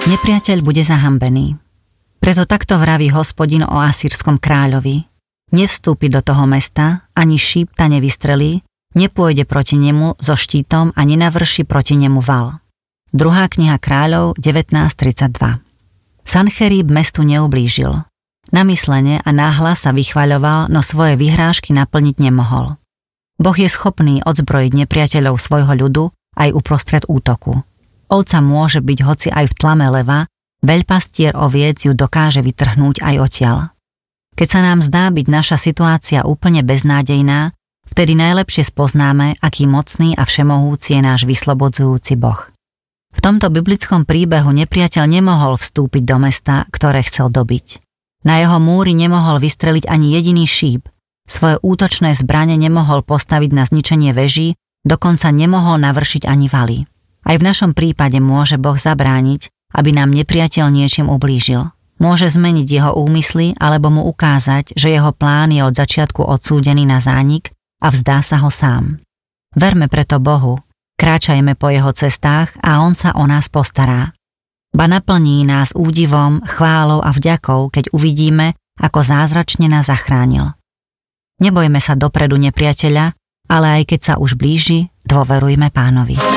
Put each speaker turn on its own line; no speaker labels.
Nepriateľ bude zahambený. Preto takto vraví Hospodin o asýrskom kráľovi. Nevstúpi do toho mesta, ani šípta nevystrelí, nepôjde proti nemu so štítom a nenavrší proti nemu val. 2. kniha Kráľov 19.32. Sancherib mestu neublížil. Namyslene a náhlas sa vychvaľoval, no svoje vyhrážky naplniť nemohol. Boh je schopný odzbrojiť nepriateľov svojho ľudu aj uprostred útoku. Ovca môže byť hoci aj v tlame leva, veľpastier oviec ju dokáže vytrhnúť aj odtiaľ. Keď sa nám zdá byť naša situácia úplne beznádejná, vtedy najlepšie spoznáme, aký mocný a všemohúci je náš vyslobodzujúci Boh. V tomto biblickom príbehu nepriateľ nemohol vstúpiť do mesta, ktoré chcel dobiť. Na jeho múry nemohol vystreliť ani jediný šíp, svoje útočné zbrane nemohol postaviť na zničenie veží, dokonca nemohol navršiť ani valy. Aj v našom prípade môže Boh zabrániť, aby nám nepriateľ niečím ublížil. Môže zmeniť jeho úmysly alebo mu ukázať, že jeho plán je od začiatku odsúdený na zánik a vzdá sa ho sám. Verme preto Bohu, kráčajme po jeho cestách a on sa o nás postará. Ba naplní nás údivom, chválou a vďakou, keď uvidíme, ako zázračne nás zachránil. Nebojme sa dopredu nepriateľa, ale aj keď sa už blíži, dôverujme Pánovi.